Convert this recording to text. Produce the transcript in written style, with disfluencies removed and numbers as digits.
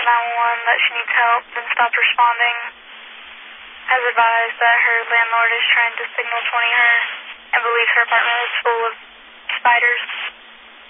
911 that she needs help and stopped responding. Has advised that her landlord is trying to signal 20 her and believes her apartment is full of spiders.